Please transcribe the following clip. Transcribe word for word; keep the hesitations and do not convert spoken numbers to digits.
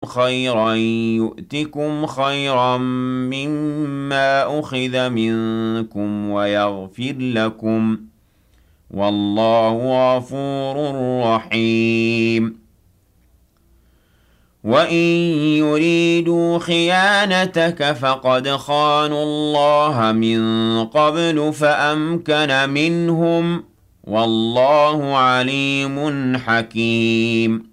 خيرا يؤتكم خيرا مما أخذ منكم ويغفر لكم والله غفور رحيم وَإِن يُرِيدُوا خِيَانَتَكَ فَقَدْ خَانُوا اللَّهَ مِن قَبْلُ فَأَمْكَنَ مِنْهُمْ وَاللَّهُ عَلِيمٌ حَكِيمٌ